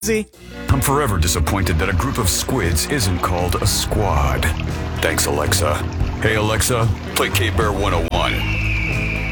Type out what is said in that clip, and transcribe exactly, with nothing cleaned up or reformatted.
See? I'm forever disappointed that a group of squids isn't called a squad. Thanks, Alexa. Hey, Alexa, play K-Bear one oh one.